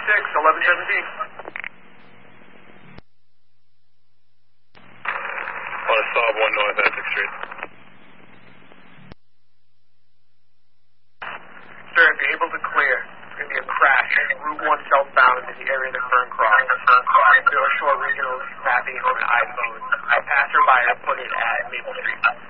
1117. On Saab 1 North Essex Street. Sir, if you're able to clear, it's going to be a crash in Route 1 southbound in the area of the Fern Cross. Bill Shore Regional mapping on an iPhone. A passerby reported at Maple Street.